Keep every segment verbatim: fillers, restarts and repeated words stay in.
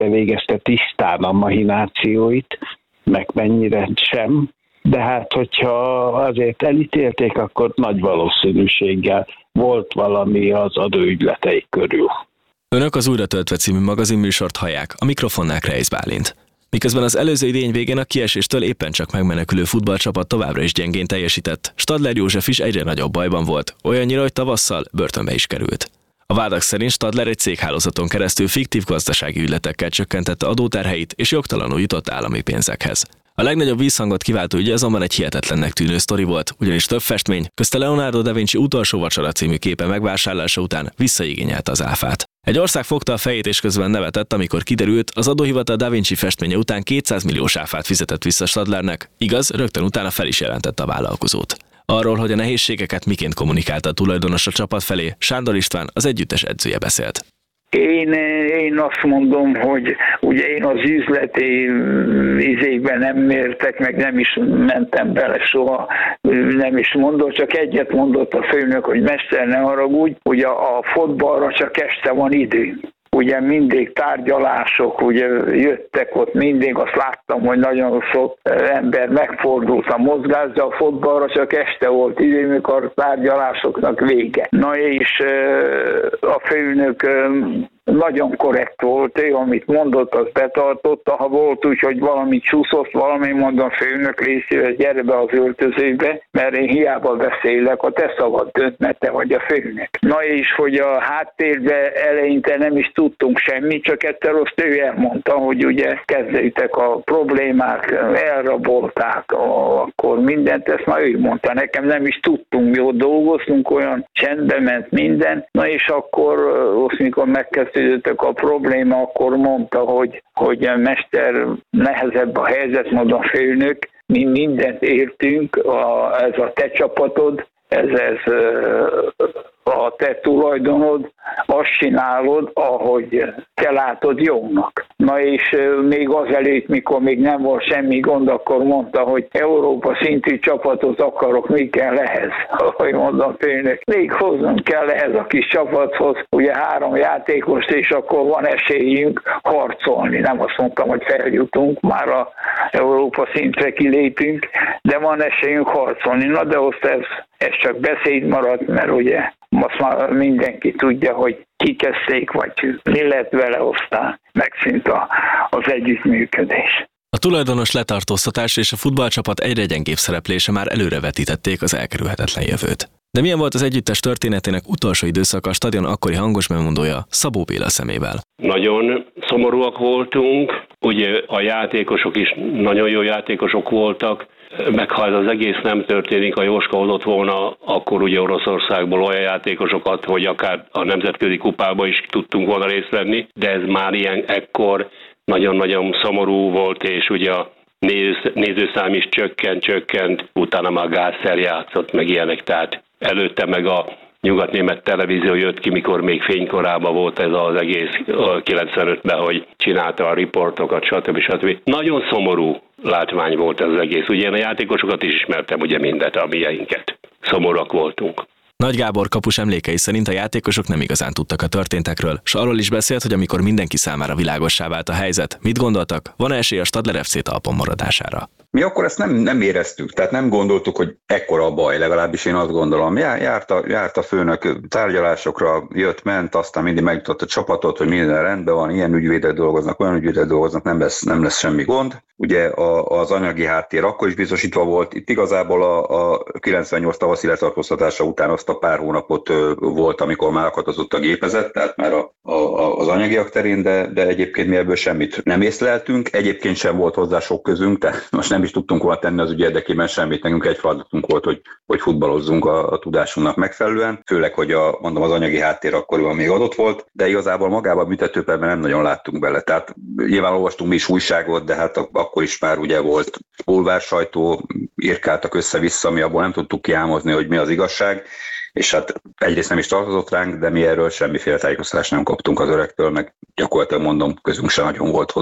végezte tisztán a mahinációit, meg mennyire sem, de hát hogyha azért elítélték, akkor nagy valószínűséggel volt valami az adóügyletei körül. Önök az Újra töltve című magazinműsort hallják, a mikrofonnál Kreisz Bálint. Miközben az előző idény végén a kieséstől éppen csak megmenekülő futballcsapat továbbra is gyengén teljesített, Stadler József is egyre nagyobb bajban volt, olyannyira, hogy tavasszal börtönbe is került. A vádak szerint Stadler egy céghálózaton keresztül fiktív gazdasági ügyletekkel csökkentette adóterheit és jogtalanul jutott állami pénzekhez. A legnagyobb vízhangot kiváltó ügy azonban egy hihetetlennek tűnő sztori volt, ugyanis több festmény, közte Leonardo da Vinci Utolsó vacsora című képe megvásárlása után visszaigényelte az áfát. Egy ország fogta a fejét és közben nevetett, amikor kiderült, az adóhivatal Da Vinci festménye után kétszáz milliós áfát fizetett vissza Stadlernek, igaz, rögtön utána fel is jelentette a vállalkozót. Arról, hogy a nehézségeket miként kommunikálta a tulajdonos a csapat felé, Sándor István, az együttes edzője beszélt. Én, én azt mondom, hogy ugye én az üzleti izékben nem mértek, meg nem is mentem bele soha, nem is mondott, csak egyet mondott a főnök, hogy mester, ne haragudj, ugye a fotballra csak este van idő. Ugye mindig tárgyalások, ugye jöttek ott mindig, azt láttam, hogy nagyon sok ember megfordult a mozgás, de a fotballra csak este volt idő, mikor a tárgyalásoknak vége. Na és a főnök nagyon korrekt volt, ő, amit mondott, az betartotta, ha volt úgy, hogy valami csúszott, valami mondom, főnök részével, gyere be az öltözőbe, mert én hiába beszélek, a te szavad dönt, mert te vagy a főnök. Na és hogy a háttérbe eleinte nem is tudtunk semmit, csak egyszer azt ő elmondta, hogy ugye kezdődtek a problémák, elrabolták, akkor mindent, ezt már ő mondta, nekem nem is tudtunk, mi ott dolgoztunk, olyan csendbe ment minden, na és akkor, azt mikor megkezdődtek a probléma, akkor mondta, hogy, hogy a mester, nehezebb a helyzet, mondom, főnök, mi mindent értünk, a, ez a te csapatod, ez, ez a te tulajdonod, azt csinálod, ahogy te látod jónak. Na és még azelőtt, mikor még nem volt semmi gond, akkor mondta, hogy Európa szintű csapatot akarok, mi kell ehhez? Ahogy mondom, főnök, még hozzon kell ehhez a kis csapathoz, ugye három játékost, és akkor van esélyünk harcolni. Nem azt mondtam, hogy feljutunk, már a Európa szintre kilépünk, de van esélyünk harcolni. Na de azt ez, ez csak beszéd maradt, mert ugye most már mindenki tudja, hogy kikezdték, vagy mi lett vele, aztán megszűnt a, az együttműködés. A tulajdonos letartóztatás és a futballcsapat egyre gyengébb szereplése már előrevetítették az elkerülhetetlen jövőt. De milyen volt az együttes történetének utolsó időszaka a stadion akkori hangos bemondója Szabó Béla szemével? Nagyon szomorúak voltunk, ugye a játékosok is nagyon jó játékosok voltak, meg ha ez az egész nem történik, a Jóska hozott volna, akkor ugye Oroszországból olyan játékosokat, hogy akár a nemzetközi kupába is tudtunk volna részt venni, de ez már ilyen ekkor nagyon-nagyon szomorú volt, és ugye a nézőszám is csökkent, csökkent, utána már Gászer játszott, meg ilyenek, tehát előtte meg a nyugatnémet televízió jött ki, mikor még fénykorában volt ez az egész kilencvenötben, hogy csinálta a riportokat, stb. stb. Nagyon szomorú látvány volt ez az egész. Ugye én a játékosokat is ismertem, ugye mindet, a mieinket. Szomorúak voltunk. Nagy Gábor kapus emlékei szerint a játékosok nem igazán tudtak a történtekről, s arról is beszélt, hogy amikor mindenki számára világossá vált a helyzet, mit gondoltak, van esély a Stadler ef cé talpon maradására. Mi akkor ezt nem, nem éreztük, tehát nem gondoltuk, hogy ekkora a baj, legalábbis én azt gondolom. Járt a, járt a főnök tárgyalásokra, jött, ment, aztán mindig megjutott a csapatot, hogy minden rendben van, ilyen ügyvédek dolgoznak, olyan ügyvédek dolgoznak, nem lesz, nem lesz semmi gond. Ugye a, az anyagi háttér akkor is biztosítva volt, itt igazából a, a kilencvennyolc tavaszi letartóztatása után azt a pár hónapot ö, volt, amikor már akadozott a gépezet, tehát már a, a, az anyagiak terén, de, de egyébként mi ebből semmit nem észleltünk, egyébként sem volt hozzá sok közünk, tehát most nem is tudtunk volna tenni az ügy érdekében semmit, nekünk egy feladatunk volt, hogy, hogy futballozzunk a, a tudásunknak megfelelően, főleg, hogy a, mondom, az anyagi háttér akkoriban még adott volt, de igazából magában a büntetőperben nem nagyon láttunk bele, tehát nyilván olvastunk mi is újságot, de hát akkor is már ugye volt bulvár sajtó, írkáltak össze-vissza, mi abból nem tudtuk kiálmozni, hogy mi az igazság, és hát egyrészt nem is tartozott ránk, de mi erről semmiféle tájékoztatást nem kaptunk az öregtől, meg gyakorlatilag mondom, közünk sem nagyon volt hozzá.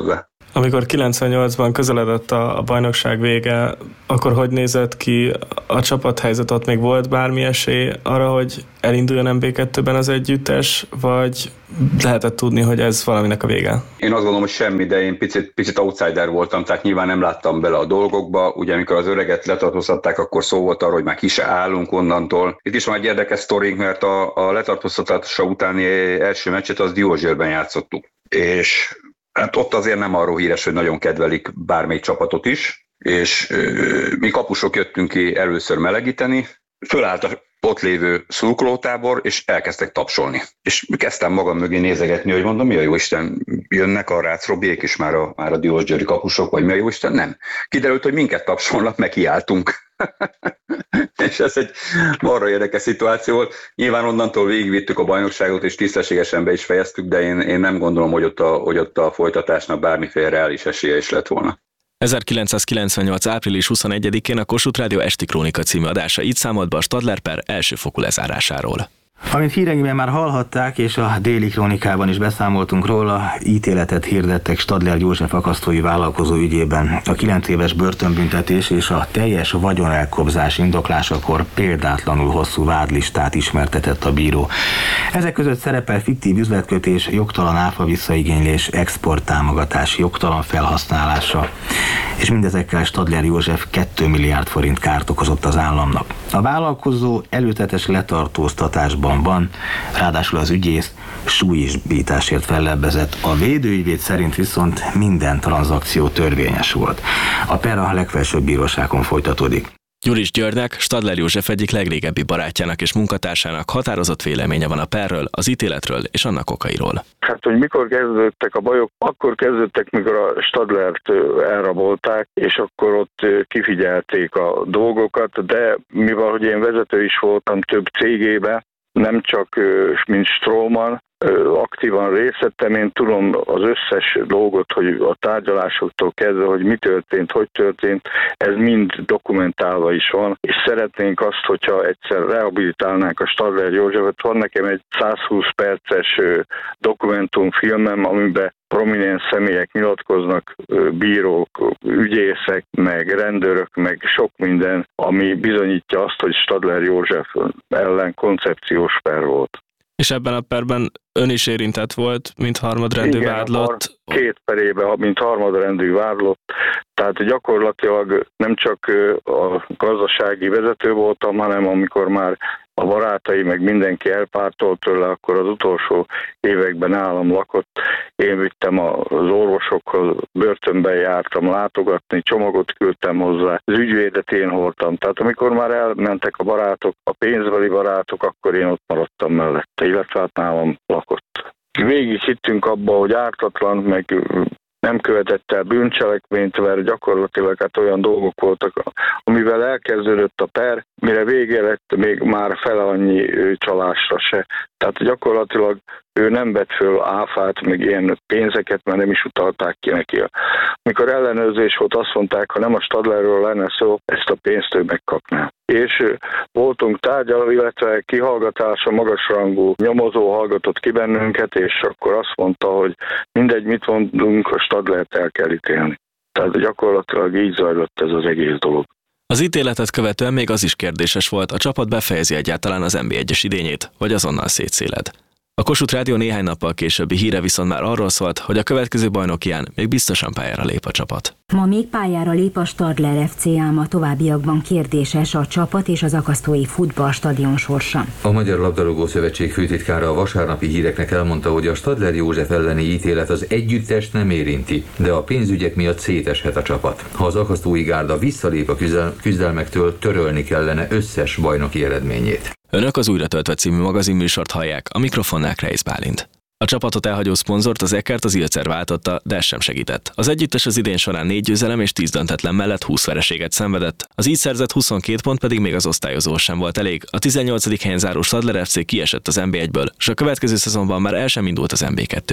Amikor kilencvennyolcban közeledett a, a bajnokság vége, akkor hogy nézett ki a csapathelyzet? Ott még volt bármi esély arra, hogy elinduljon em bé kettőben az együttes, vagy lehetett tudni, hogy ez valaminek a vége? Én azt gondolom, hogy semmi, de én picit, picit outsider voltam, tehát nyilván nem láttam bele a dolgokba. Ugye amikor az öreget letartóztatták, akkor szó volt arról, hogy már ki se állunk onnantól. Itt is van egy érdekes sztorink, mert a, a letartóztatása utáni első meccset az Diósgyőrben játszottuk. És hát ott azért nem arról híres, hogy nagyon kedvelik bármelyik csapatot is, és euh, mi kapusok jöttünk ki először melegíteni, fölállt a ott lévő szurkolótábor, és elkezdtek tapsolni. És kezdtem magam mögé nézegetni, hogy mondom, mi a jóisten, jönnek a Rácz Robiék is már a, már a diósgyőri kapusok, vagy mi a jóisten, nem. Kiderült, hogy minket tapsolnak, meg kiálltunk. És ez egy marra érdekes szituáció volt. Nyilván onnantól végigvittük a bajnokságot, és tisztességesen be is fejeztük, de én, én nem gondolom, hogy ott, a, hogy ott a folytatásnak bármiféle reális esélye is lett volna. ezerkilencszázkilencvennyolc. április huszonegyedikén a Kossuth Rádió Esti Krónika című adása így számolt be a Stadler per elsőfokú lezárásáról. Amint híreinkben már hallhatták, és a déli krónikában is beszámoltunk róla, ítéletet hirdettek Stadler József akasztói vállalkozó ügyében. A kilenc éves börtönbüntetés és a teljes vagyonelkobzás indoklásakor példátlanul hosszú vádlistát ismertetett a bíró. Ezek között szerepel fiktív üzletkötés, jogtalan áfa visszaigénylés, exporttámogatás, jogtalan felhasználása, és mindezekkel Stadler József két milliárd forint kárt okozott az államnak. A vállalkozó előzetes letartóztatásban van, ráadásul az ügyész súlyisbításért fellebbezett. A védőügyvéd szerint viszont minden tranzakció törvényes volt. A per a legfelsőbb bíróságon folytatódik. Gyuris Györgynek, Stadler József egyik legrégebbi barátjának és munkatársának határozott véleménye van a perről, az ítéletről és annak okairól. Hát, hogy mikor kezdődtek a bajok, akkor kezdődtek, mikor a Stadlert elrabolták, és akkor ott kifigyelték a dolgokat, de mivel, hogy én vezető is voltam több cégébe, nem csak mint Stroman, aktívan részt vettem, én tudom az összes dolgot, hogy a tárgyalásoktól kezdve, hogy mi történt, hogy történt, ez mind dokumentálva is van, és szeretnénk azt, hogyha egyszer rehabilitálnánk a Stadler Józsefet. Van nekem egy százhúsz perces dokumentumfilmem, amiben prominens személyek nyilatkoznak, bírók, ügyészek, meg rendőrök, meg sok minden, ami bizonyítja azt, hogy Stadler József ellen koncepciós per volt. És ebben a perben ön is érintett volt, mint harmadrendű Igen, vádlott. Két perében, mint harmadrendű vádlott. Tehát gyakorlatilag nem csak a gazdasági vezető voltam, hanem amikor már a barátai, meg mindenki elpártolt tőle, akkor az utolsó években nálam lakott. Én vittem az orvosokhoz, börtönben jártam látogatni, csomagot küldtem hozzá, az ügyvédet én hordtam. Tehát amikor már elmentek a barátok, a pénzbeli barátok, akkor én ott maradtam mellette, illetve hát nálam lakott. Végig hittünk abba, hogy ártatlan, meg nem követett el bűncselekményt, mert gyakorlatilag hát olyan dolgok voltak, amivel elkezdődött a per, mire vége lett, még már fele annyi csalásra se. Tehát gyakorlatilag ő nem vett föl áfát, meg ilyen pénzeket, mert nem is utalták ki neki. Mikor ellenőrzés volt, azt mondták, ha nem a Stadlerről lenne szó, ezt a pénzt ő megkapná. És voltunk tárgyaló, illetve kihallgatása, magasrangú nyomozó hallgatott ki bennünket, és akkor azt mondta, hogy mindegy, mit mondunk, a Stadlert el kell ítélni. Tehát gyakorlatilag így zajlott ez az egész dolog. Az ítéletet követően még az is kérdéses volt, a csapat befejezi egyáltalán az en bé egyes idényét, vagy azonnal szétszéled. A Kossuth Rádió néhány nappal későbbi híre viszont már arról szólt, hogy a következő bajnokián még biztosan pályára lép a csapat. Ma még pályára lép a Stadler ef cé, ám a továbbiakban kérdéses a csapat és az akasztói futballstadion sorsa. A Magyar Labdarúgó Szövetség főtitkára a vasárnapi híreknek elmondta, hogy a Stadler József elleni ítélet az együttest nem érinti, de a pénzügyek miatt széteshet a csapat. Ha az akasztói gárda visszalép a küzdelmektől, törölni kellene összes bajnoki eredményét. Önök az Újra töltve című magazinműsort hallják, a mikrofonnál Kreisz Bálint. A csapatot elhagyó szponzort, az Eckert az Ilcer váltotta, de ez sem segített. Az együttes az idén során négy győzelem és tíz döntetlen mellett húsz vereséget szenvedett, az így szerzett huszonkét pont pedig még az osztályozó sem volt elég. A tizennyolcadik helyen záró Stadler ef cé kiesett az en bé egyből, és a következő szezonban már el sem indult az en bé kettőben.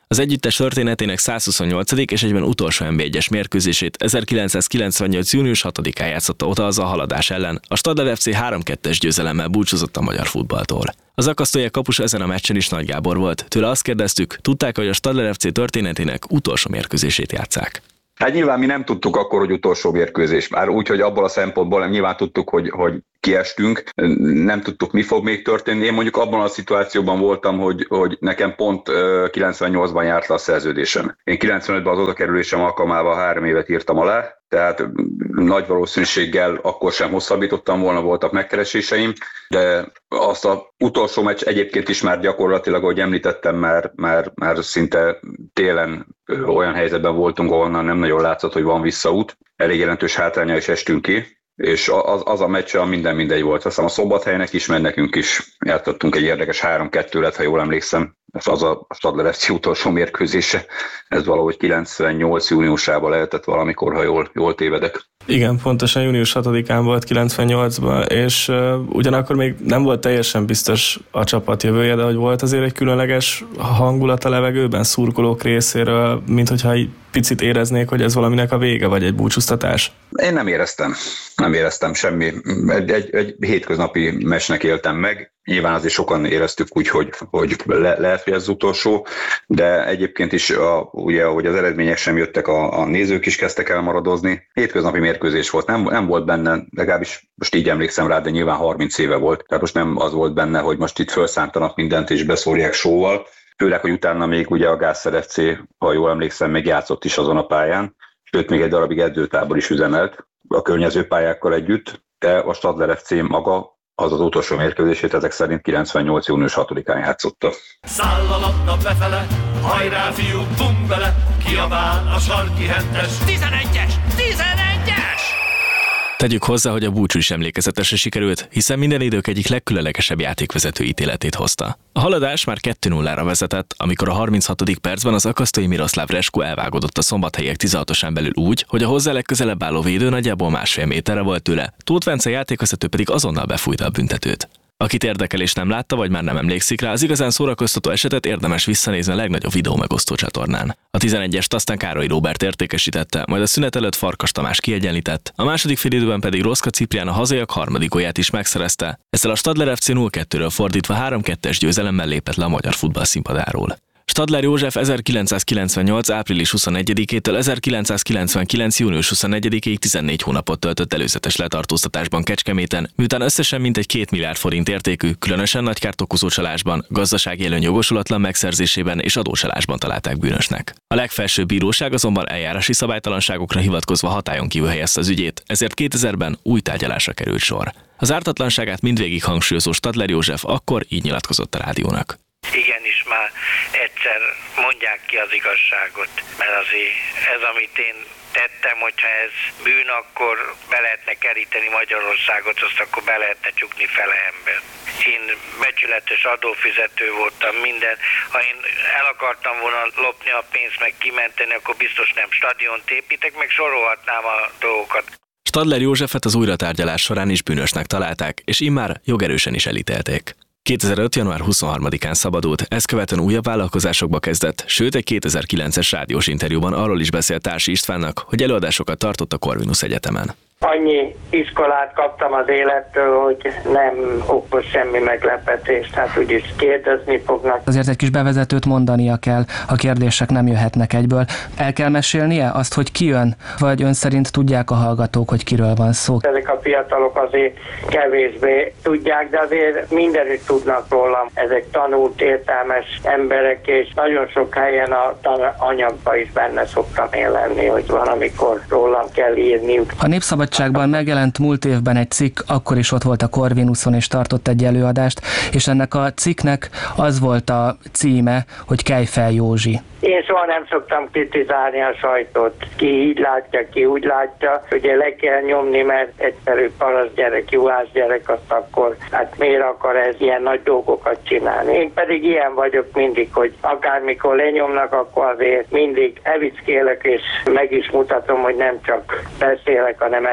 Az együttes történetének százhuszonnyolcadik és egyben utolsó en bé egyes mérkőzését ezerkilencszázkilencvennyolc. június hatodikán játszotta oda az a haladás ellen. A Stadler ef cé három kettes győzelemmel búcsúzott a magyar futballtól. Az akasztója kapus ezen a meccsen is Nagy Gábor volt. Tőle azt kérdeztük, tudták, hogy a Stadler ef cé történetének utolsó mérkőzését játsszák. Hát nyilván mi nem tudtuk akkor, hogy utolsó mérkőzés. Már úgy, hogy abból a szempontból nyilván tudtuk, hogy, hogy kiestünk, nem tudtuk, mi fog még történni. Én mondjuk abban a szituációban voltam, hogy, hogy nekem pont kilencvennyolcban járt le a szerződésem. Én kilencvenötben az odakerülésem alkalmával három évet írtam alá, tehát nagy valószínűséggel akkor sem hosszabbítottam volna, voltak megkereséseim, de azt az utolsó meccs egyébként is már gyakorlatilag, ahogy említettem, már, már, már szinte télen olyan helyzetben voltunk, ahonnan nem nagyon látszott, hogy van visszaút. Elég jelentős hátránya is estünk ki, és az, az a meccs, minden mindegy volt. Aztán a Szombathelynek is, meg nekünk is játszottunk egy érdekes három kettő lett, ha jól emlékszem. Ez az a Stadler ef cé utolsó mérkőzése. Ez valahogy kilencvennyolc júniusában lehetett valamikor, ha jól, jól tévedek. Igen, pontosan június hatodikán volt kilencvennyolcban, és uh, ugyanakkor még nem volt teljesen biztos a csapat jövője, de hogy volt azért egy különleges hangulat a levegőben szurkolók részéről, mint hogyha egy picit éreznék, hogy ez valaminek a vége, vagy egy búcsúztatás. Én nem éreztem. Nem éreztem semmi. Egy, egy, egy hétköznapi meccsnek éltem meg. Nyilván azért sokan éreztük úgy, hogy, hogy le, lehet, hogy ez az utolsó, de egyébként is a, ugye, hogy az eredmények sem jöttek, a, a nézők is kezdtek el maradozni. Hétköznapi mérkőzés volt, nem, nem volt benne, legalábbis most így emlékszem rá, de nyilván harminc éve volt. Tehát most nem az volt benne, hogy most itt felszántanak mindent és beszórják sóval. Főleg, hogy utána még ugye a Gászer ef cé, ha jól emlékszem, még játszott is azon a pályán, sőt még egy darabig edzőtábor is üzemelt a környező pályákkal együtt, de a Stadler ef cé maga az az utolsó mérkőzését ezek szerint kilencvennyolc. június hatodikán játszotta. Száll a labda befele, hajrá fiú, bum bele, kiabál a sarki hentes. tizenegyes! tizenegyes! Tegyük hozzá, hogy a búcsú is emlékezetesre sikerült, hiszen minden idők egyik legkülönlegesebb játékvezető ítéletét hozta. A haladás már kettő nullára vezetett, amikor a harminchatodik percben az akasztói Miroslav Resko elvágódott a Szombathelyek tizenhatosán belül úgy, hogy a hozzá legközelebb álló védő nagyjából másfél méterre volt tőle, Tóth Bence játékvezető pedig azonnal befújta a büntetőt. Akit érdekel és nem látta, vagy már nem emlékszik rá, az igazán szórakoztató esetet érdemes visszanézni a legnagyobb videó megosztó csatornán. A tizenegyest aztán Károly Róbert értékesítette, majd a szünet előtt Farkas Tamás kiegyenlített, a második félidőben pedig Roszka Ciprián a hazaiak harmadik gólját is megszerezte. Ezzel a Stadler ef cé nulla kettőről fordítva három kettes győzelemmel lépett le a magyar futball színpadáról. Stadler József ezerkilencszázkilencvennyolc. április huszonegyedikétől ezerkilencszázkilencvenkilenc. június huszonegyedikéig tizennégy hónapot töltött előzetes letartóztatásban Kecskeméten, miután összesen mintegy két milliárd forint értékű, különösen nagy kárt okozó csalásban, gazdasági előny jogosulatlan megszerzésében és adócsalásban találták bűnösnek. A legfelsőbb bíróság azonban eljárási szabálytalanságokra hivatkozva hatályon kívül helyezte az ügyét, ezért kétezerben új tárgyalásra került sor. Az ártatlanságát mindvégig hangsúlyozó Stadler József akkor így nyilatkozott a rádiónak. Igenis már egyszer mondják ki az igazságot, mert azért ez, amit én tettem, hogyha ez bűn, akkor be lehetne keríteni Magyarországot, azt akkor be lehetne csukni fele ember. Én becsületes adófizető voltam, minden. Ha én el akartam volna lopni a pénzt, meg kimenteni, akkor biztos nem stadiont építek, meg sorolhatnám a dolgokat. Stadler Józsefet az újratárgyalás során is bűnösnek találták, és immár jogerősen is elítélték. kétezer-öt. január huszonharmadikán szabadult, ezt követően újabb vállalkozásokba kezdett, sőt egy kétezer-kilences rádiós interjúban arról is beszélt Társi Istvánnak, hogy előadásokat tartott a Corvinus Egyetemen. Annyi iskolát kaptam az élettől, hogy nem okoz semmi meglepetést, hát úgyis kérdezni fognak. Azért egy kis bevezetőt mondania kell, a kérdések nem jöhetnek egyből. El kell mesélnie azt, hogy ki jön, vagy ön szerint tudják a hallgatók, hogy kiről van szó? Ezek a fiatalok azért kevésbé tudják, de azért mindenütt tudnak rólam. Ezek tanult, értelmes emberek, és nagyon sok helyen a anyagban is benne szoktam én lenni, hogy van, amikor rólam kell írniuk. A Népszabadságban megjelent múlt évben egy cikk, akkor is ott volt a Corvinuson és tartott egy előadást, és ennek a cikknek az volt a címe, hogy Kelj fel Józsi. Én soha nem szoktam kritizálni a sajtót. Ki így látja, ki úgy látja. Ugye le kell nyomni, mert egyszerű parasz gyerek, juhász gyerek, azt akkor hát miért akar ez ilyen nagy dolgokat csinálni. Én pedig ilyen vagyok mindig, hogy akármikor lenyomnak, akkor azért mindig evickélek, és meg is mutatom, hogy nem csak beszélek, hanem el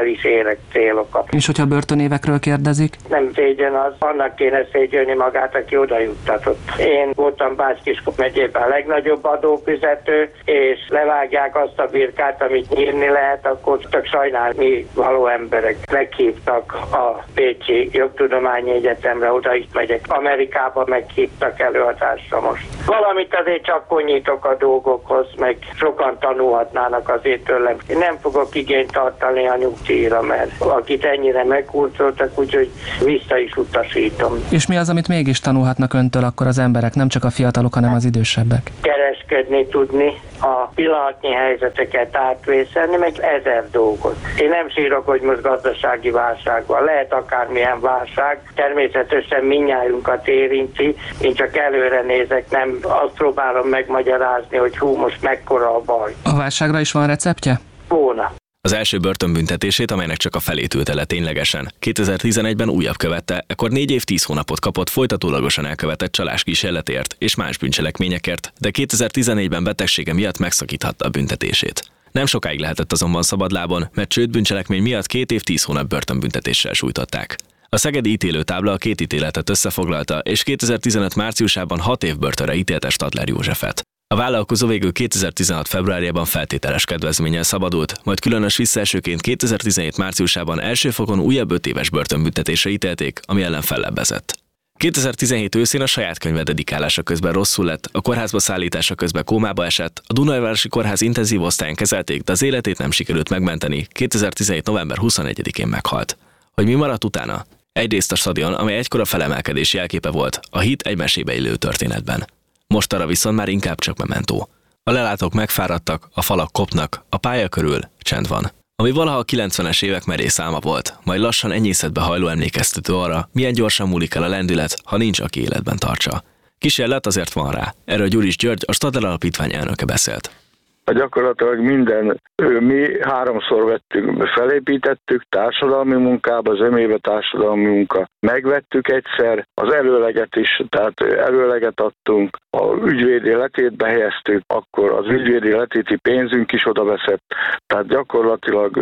el is érek célokat. És hogyha börtönévekről kérdezik? Nem szégyen az, annak kéne szégyelni magát, aki oda juttatott. Én voltam Bács-Kiskun megyében a legnagyobb adófizető, és levágják azt a birkát, amit nyírni lehet, akkor csak sajnálni való emberek. Meghívtak a Pécsi Jogtudományi Egyetemre, oda is megyek. Amerikába meghívtak előadásra most. Valamit azért csak konyítok a dolgokhoz, meg sokan tanulhatnának azért tőlem. Én nem fogok igényt tartani a nyugdíjra, mert akit ennyire meghurcoltak, úgyhogy vissza is utasítom. És mi az, amit mégis tanulhatnak öntől akkor az emberek, nem csak a fiatalok, hanem az idősebbek? Kereskedni tudni, a pillanatnyi helyzeteket átvészelni, meg ezer dolgot. Én nem sírok, hogy most gazdasági válság van. Lehet akármilyen válság, természetesen mindnyájunkat érinti. Én csak előre nézek, nem azt próbálom megmagyarázni, hogy hú, most mekkora a baj. A válságra is van receptje? Volna. Az első börtönbüntetését, amelynek csak a felét ülte le ténylegesen, kétezer-tizenegyben újabb követte, ekkor négy év tíz hónapot kapott folytatólagosan elkövetett csaláskísérletért és más bűncselekményekért, de kétezer-tizennégyben betegsége miatt megszakíthatta a büntetését. Nem sokáig lehetett azonban szabadlábon, mert csőd bűncselekmény miatt két év tíz hónap börtönbüntetéssel sújtották. A szegedi ítélőtábla a két ítéletet összefoglalta, és kétezer-tizenöt márciusában hat év börtönre ítélte Stadler Józsefet. A vállalkozó végül kétezer-tizenhat februárjában feltételes kedvezménnyel szabadult, majd különös visszaesőként kétezer-tizenhét márciusában első fokon újabb öt éves börtönbüntetésre ítélték, ami ellen fellebbezett. kétezer-tizenhét őszén a saját könyve dedikálása közben rosszul lett, a kórházba szállítása közben kómába esett, a Dunajvárosi Kórház intenzív osztályán kezelték, de az életét nem sikerült megmenteni, kétezer-tizenhét november huszonegyedikén meghalt. Hogy mi maradt utána? Egyrészt a stadion, amely egykor a felemelkedés jelképe volt, a hit egy mesébe illő történetben. Mostanra viszont már inkább csak mementó. A lelátók megfáradtak, a falak kopnak, a pálya körül csend van. Ami valaha a kilencvenes évek merész álma volt, majd lassan enyészetbe hajló emlékeztető arra, milyen gyorsan múlik el a lendület, ha nincs, aki életben tartsa. Kísérlet azért van rá. Erről Gyuris György, a Stadler Alapítvány elnöke beszélt. Gyakorlatilag minden, mi háromszor vettünk, felépítettük társadalmi munkába, az ömébe társadalmi munka. Megvettük egyszer, az előleget is, tehát előleget adtunk, a ügyvédi letétbe helyeztük, akkor az ügyvédi letéti pénzünk is odaveszett, tehát gyakorlatilag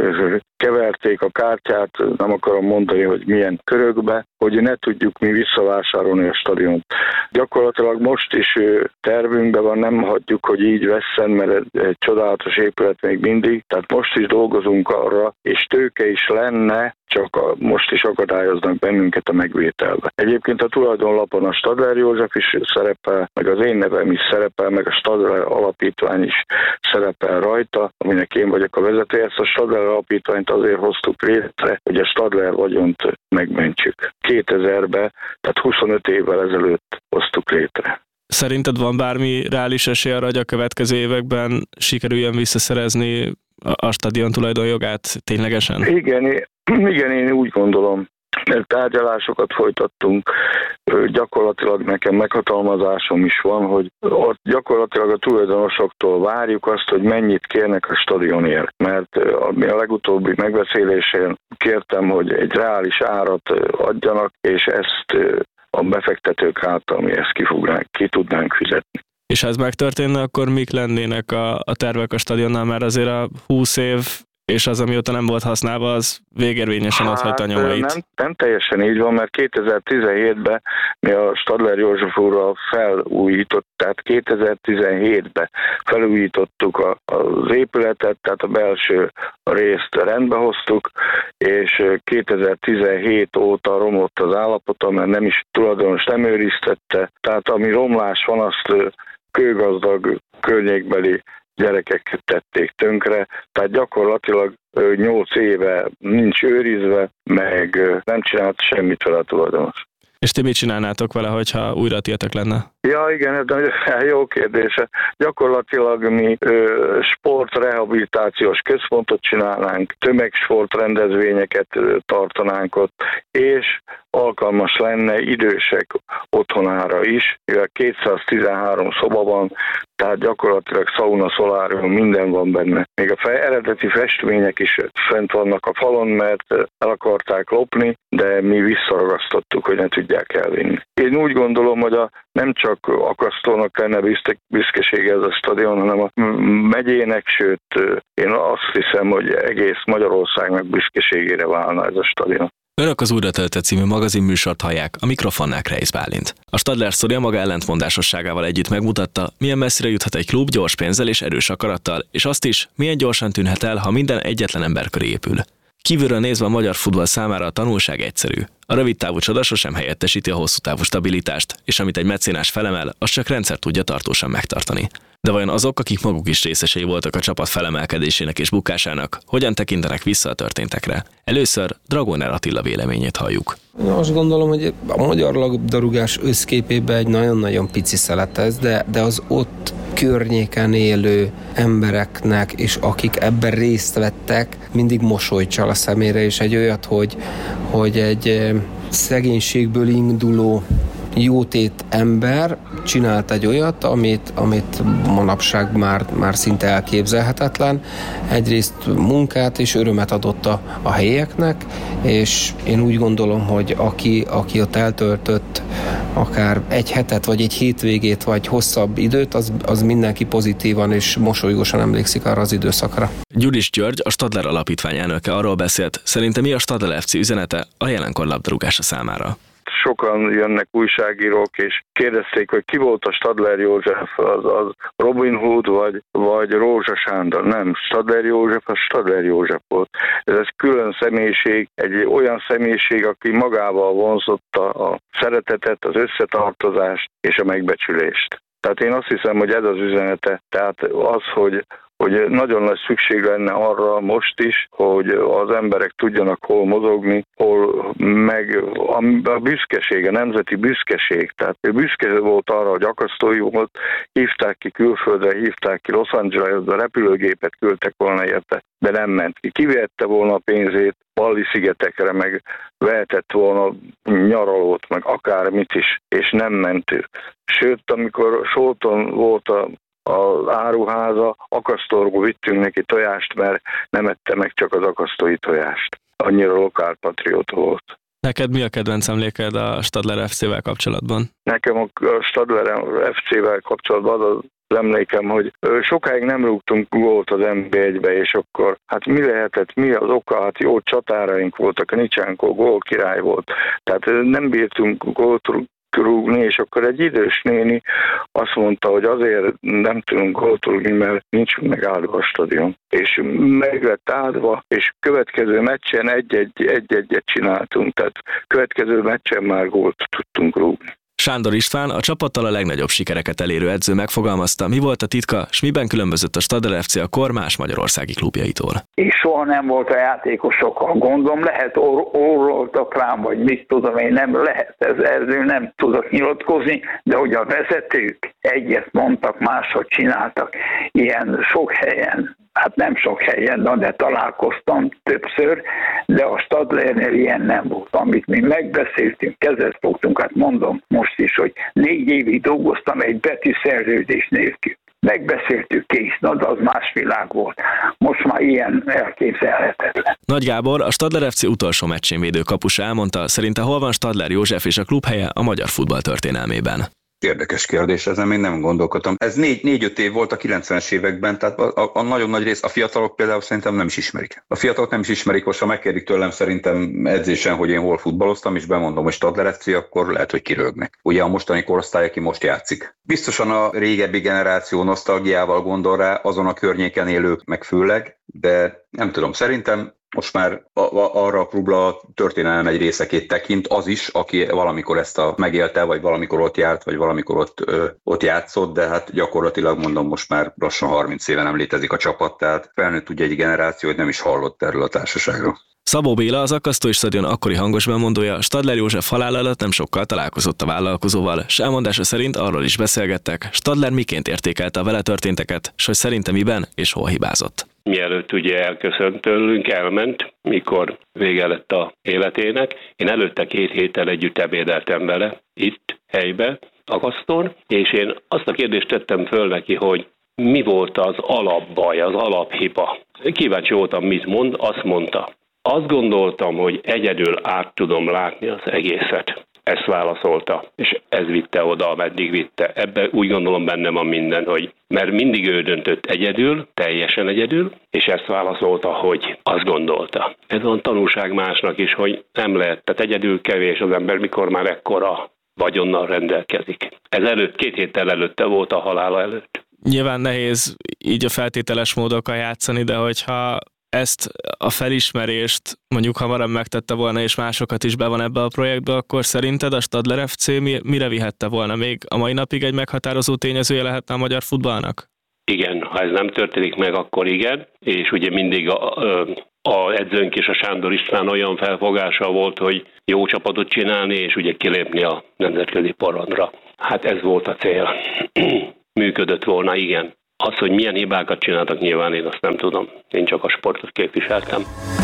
keverték a kártyát, nem akarom mondani, hogy milyen körökbe, hogy ne tudjuk mi visszavásárolni a stadiont. Gyakorlatilag most is tervünkben van, nem hagyjuk, hogy így vesszen, mert egy csodálatos épület még mindig, tehát most is dolgozunk arra, és tőke is lenne, csak a, most is akadályoznak bennünket a megvételbe. Egyébként a tulajdonlapon a Stadler József is szerepel, meg az én nevem is szerepel, meg a Stadler Alapítvány is szerepel rajta, aminek én vagyok a vezetője. Ezt a Stadler Alapítványt azért hoztuk létre, hogy a Stadler vagyont megmentsük. kétezerben, tehát huszonöt évvel ezelőtt hoztuk létre. Szerinted van bármi reális esély arra, hogy a következő években sikerüljön visszaszerezni a stadion tulajdonjogát ténylegesen? Igen, igen, én úgy gondolom, mert tárgyalásokat folytattunk, gyakorlatilag nekem meghatalmazásom is van, hogy ott gyakorlatilag a tulajdonosoktól várjuk azt, hogy mennyit kérnek a stadionért, mert a legutóbbi megbeszélésén kértem, hogy egy reális árat adjanak, és ezt a befektetők által mi ezt ki, fognánk, ki tudnánk fizetni. És ha ez megtörténne, akkor mik lennének a, a tervek a stadionnál? Mert azért a húsz év és az, amióta nem volt használva, az végérvényesen hát, adhat a nyomait. Nem, nem teljesen így van, mert kétezer-tizenhétben mi a Stadler József úrral felújított, tehát kétezer-tizenhétben felújítottuk a, az épületet, tehát a belső részt rendbe hoztuk, és kétezer-tizenhét óta romlott az állapota, mert nem is tulajdonos nem őriztette, tehát ami romlás van, azt kőgazdag környékbeli gyerekek tették tönkre, tehát gyakorlatilag nyolc éve nincs őrizve, meg nem csinált semmit vele a tulajdonos. És ti mit csinálnátok vele, hogyha újra tiltak lenne? Ja, igen, ez jó kérdése. Gyakorlatilag mi ö, sportrehabilitációs központot csinálnánk, tömegsportrendezvényeket ö, tartanánk ott, és alkalmas lenne idősek otthonára is, mivel kétszáztizenhárom szoba van, tehát gyakorlatilag sauna, szolárium, minden van benne. Még a fe- eredeti festmények is fent vannak a falon, mert el akarták lopni, de mi visszaragasztottuk, hogy ne tudják elvinni. Én úgy gondolom, hogy a, nem csak Akasztónak lenne büszkesége ez a stadion, hanem a megyének, sőt, én azt hiszem, hogy egész Magyarországnak büszkeségére válna ez a stadion. Önök az Újra töltött című magazinműsort hallják, a mikrofonnál Kreisz Bálint. A Stadler sztoria maga ellentmondásosságával együtt megmutatta, milyen messzire juthat egy klub gyors pénzzel és erős akarattal, és azt is, milyen gyorsan tűnhet el, ha minden egyetlen ember köré épül. Kívülről nézve a magyar futball számára a tanulság egyszerű. A rövid távú csoda sosem helyettesíti a hosszú távú stabilitást, és amit egy mecénás felemel, az csak rendszer tudja tartósan megtartani. De vajon azok, akik maguk is részesei voltak a csapat felemelkedésének és bukásának, hogyan tekintenek vissza a történtekre? Először Dragoner Attila véleményét halljuk. Én azt gondolom, hogy a magyar labdarúgás összképében egy nagyon-nagyon pici szelet ez, de, de az ott környéken élő embereknek, és akik ebben részt vettek, mindig mosoly csal a szemére, és egy olyat, hogy, hogy egy szegénységből induló jótét ember csinált egy olyat, amit, amit manapság már, már szinte elképzelhetetlen. Egyrészt munkát és örömet adott a, a helyieknek, és én úgy gondolom, hogy aki, aki ott eltöltött akár egy hetet, vagy egy hétvégét, vagy hosszabb időt, az, az mindenki pozitívan és mosolygósan emlékszik arra az időszakra. Gyuris György, a Stadler Alapítvány elnöke arról beszélt, szerintem mi a Stadler ef cé üzenete a jelenkor labdarúgása számára. Sokan jönnek újságírók, és kérdezték, hogy ki volt a Stadler József, az, az Robin Hood, vagy, vagy Rózsa Sándor. Nem, Stadler József, az Stadler József volt. Ez egy külön személyiség, egy olyan személyiség, aki magával vonzotta a szeretetet, az összetartozást és a megbecsülést. Tehát én azt hiszem, hogy ez az üzenete. Tehát az, hogy hogy nagyon nagy szükség lenne arra most is, hogy az emberek tudjanak hol mozogni, hol meg a büszkeség, a nemzeti büszkeség. Tehát ő büszke volt arra, hogy akasztói volt, hívták ki külföldre, hívták ki Los Angelesbe, repülőgépet küldtek volna érte, de nem ment ki. Kivette volna a pénzét Balli-szigetekre, meg vehetett volna nyaralót, meg akármit is, és nem ment ő. Sőt, amikor Solton volt a az áruháza, akasztóról vittünk neki tojást, mert nem ette meg csak az akasztói tojást. Annyira lokálpatrióta volt. Neked mi a kedvenc emléked a Stadler ef cével kapcsolatban? Nekem a Stadler ef cével kapcsolatban az az emlékem, hogy sokáig nem rúgtunk gólt az em bé egybe, és akkor hát mi lehetett, mi az oka, hát jó csatáraink voltak, a Nicsánkó gól király volt, tehát nem bírtunk gólt rúgni, és akkor egy idős néni azt mondta, hogy azért nem tudunk gólt rúgni, mert nincs megáldva a stadion. És meg lett áldva, és következő meccsen egy-egyet csináltunk, tehát következő meccsen már gólt tudtunk rúgni. Sándor István, a csapattal a legnagyobb sikereket elérő edző megfogalmazta, mi volt a titka, s miben különbözött a Stadler ef cé a kor más magyarországi klubjaitól. És soha nem volt a játékosokkal gondom, lehet or- orroltak rám, vagy mit tudom én, nem lehet, ez erről nem tudok nyilatkozni, de hogy a vezetők egyet mondtak, máshogy csináltak, ilyen sok helyen, hát nem sok helyen, de találkoztam többször, de a Stadlernél ilyen nem volt. Amit mi megbeszéltünk, kezet fogtunk, hát mondom most is, hogy négy évig dolgoztam egy betűszerződés nélkül. Megbeszéltük, kész, na, de az más világ volt. Most már ilyen elképzelhetetlen. Nagy Gábor, a Stadler ef cé utolsó meccsén védő kapusa elmondta, szerinte hol van Stadler József és a klub helye a magyar futball történelmében. Érdekes kérdés, ezen még nem gondolkodtam. Ez négy, négy-öt év volt a kilencvenes években, tehát a, a, a nagyon nagy rész, a fiatalok például szerintem nem is ismerik. A fiatalok nem is ismerik, most ha megkérdik tőlem szerintem edzésen, hogy én hol futballoztam, és bemondom, hogy Stadler ef cé, akkor lehet, hogy kirögnek. Ugye a mostani korosztály, aki most játszik. Biztosan a régebbi generáció nosztalgiával gondol rá, azon a környéken élők meg főleg, de nem tudom, szerintem most már a, a, arra a klubra történelem egy részekét tekint az is, aki valamikor ezt a megélte, vagy valamikor ott járt, vagy valamikor ott, ö, ott játszott, de hát gyakorlatilag mondom, most már lassan harminc éve nem létezik a csapat, tehát felnőtt ugye egy generáció, hogy nem is hallott erről a társaságról. Szabó Béla, az Akasztói Stadion akkori hangos bemondója, Stadler József halála alatt nem sokkal találkozott a vállalkozóval, s elmondása szerint arról is beszélgettek, Stadler miként értékelte a vele történteket, s hogy szerinte miben és hol hibázott. mielőtt ugye elköszönt tőlünk, elment, mikor vége lett a életének. Én előtte két héttel együtt ebédeltem vele, itt, helybe, Akasztón, és én azt a kérdést tettem föl neki, hogy mi volt az alapbaj, az alaphiba. Kíváncsi voltam, mit mond, azt mondta. Azt gondoltam, hogy egyedül át tudom látni az egészet. Ezt válaszolta, és ez vitte oda, ameddig vitte. Ebben úgy gondolom benne van minden, hogy mert mindig ő döntött egyedül, teljesen egyedül, és ezt válaszolta, hogy azt gondolta. Ez van tanulság másnak is, hogy nem lehet, tehát egyedül kevés az ember, mikor már ekkora vagyonnal rendelkezik. Ez előtt, két héttel előtte volt a halála előtt. Nyilván nehéz így a feltételes módokkal játszani, de hogyha ezt a felismerést mondjuk hamarabb megtette volna, és másokat is be van ebbe a projektbe, akkor szerinted a Stadler ef cé mire vihette volna? Még a mai napig egy meghatározó tényezője lehetne a magyar futballnak? Igen, ha ez nem történik meg, akkor igen, és ugye mindig a, a edzőnk és a Sándor István olyan felfogása volt, hogy jó csapatot csinálni, és ugye kilépni a nemzetközi porondra. Hát ez volt a cél. Működött volna, igen. Az, hogy milyen hibákat csináltak, nyilván én azt nem tudom. Én csak a sportot képviseltem.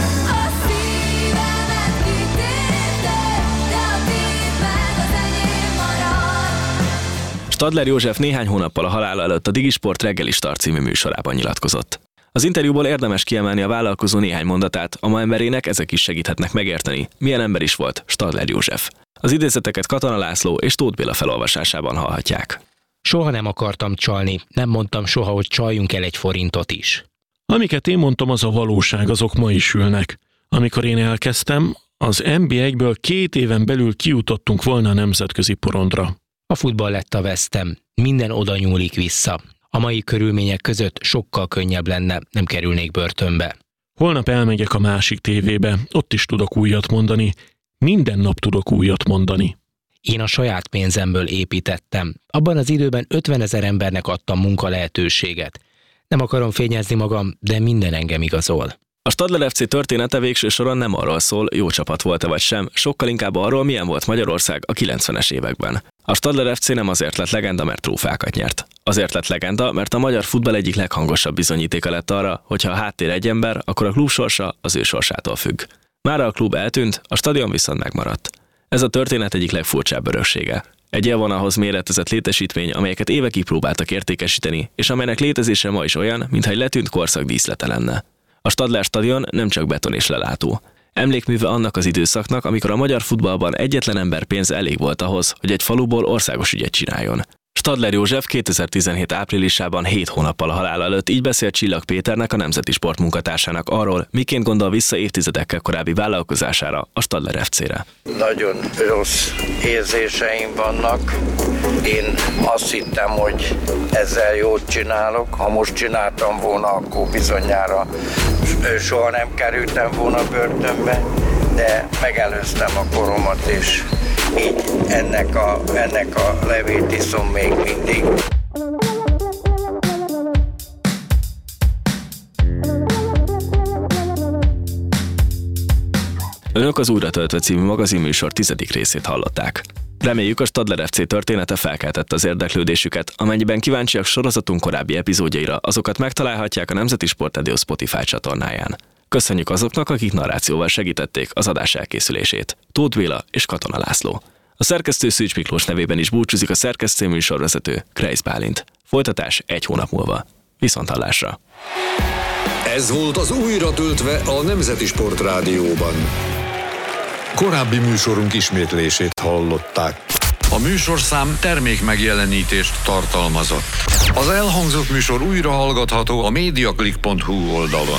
Stadler József néhány hónappal a halála előtt a Digisport reggeli Start című műsorában nyilatkozott. Az interjúból érdemes kiemelni a vállalkozó néhány mondatát, a ma emberének ezek is segíthetnek megérteni, milyen ember is volt Stadler József. Az idézeteket Katona László és Tóth Béla felolvasásában hallhatják. Soha nem akartam csalni, nem mondtam soha, hogy csaljunk el egy forintot is. Amiket én mondtam, az a valóság, azok ma is ülnek. Amikor én elkezdtem, az en bé egyből két éven belül kijutottunk volna a nemzetközi porondra. A futball lett a vesztem, minden oda nyúlik vissza. A mai körülmények között sokkal könnyebb lenne, nem kerülnék börtönbe. Holnap elmegyek a másik tévébe, ott is tudok újat mondani, minden nap tudok újat mondani. Én a saját pénzemből építettem. Abban az időben ötvenezer embernek adtam munkalehetőséget. Nem akarom fényezni magam, de minden engem igazol. A Stadler ef cé története végső soron nem arról szól, jó csapat volt-e vagy sem, sokkal inkább arról, milyen volt Magyarország a kilencvenes években. A Stadler ef cé nem azért lett legenda, mert trófákat nyert. Azért lett legenda, mert a magyar futball egyik leghangosabb bizonyítéka lett arra, hogy ha a háttér egy ember, akkor a klub sorsa az ő sorsától függ. Mára a klub eltűnt, a stadion viszont megmaradt. Ez a történet egyik legfurcsább öröksége. Egy élvonalhoz méretezett létesítmény, amelyeket évekig próbáltak értékesíteni, és amelynek létezése ma is olyan, mintha egy letűnt korszak díszlete lenne. A Stadler stadion nem csak beton és lelátó. Emlékműve annak az időszaknak, amikor a magyar futballban egyetlen ember pénz elég volt ahhoz, hogy egy faluból országos ügyet csináljon. Stadler József kétezer-tizenhét áprilisában hét hónappal a halála előtt így beszélt Csillag Péternek, a Nemzeti Sport munkatársának arról, miként gondol vissza évtizedekkel korábbi vállalkozására, a Stadler ef cére. Nagyon rossz érzéseim vannak. Én azt hittem, hogy ezzel jót csinálok. Ha most csináltam volna, akkor bizonyára soha nem kerültem volna börtönbe, de megelőztem a koromat, és így ennek a, ennek a levét iszom még mindig. Önök az Újra töltve című magazinműsor tizedik részét hallották. Reméljük, a Stadler ef cé története felkeltette az érdeklődésüket, amennyiben kíváncsiak sorozatunk korábbi epizódjaira, azokat megtalálhatják a Nemzeti Sport Rádió Spotify csatornáján. Köszönjük azoknak, akik narrációval segítették az adás elkészülését. Tóth Béla és Katona László. A szerkesztő Szűcs Miklós nevében is búcsúzik a szerkesztő műsorvezető Kreis Bálint. Folytatás egy hónap múlva. Viszonthallásra! Ez volt az Újra töltve a Nemzeti Sport Rádióban. Korábbi műsorunk ismétlését hallották. A műsorszám termékmegjelenítést tartalmazott. Az elhangzott műsor újra hallgatható a mediaclick pont hu oldalon.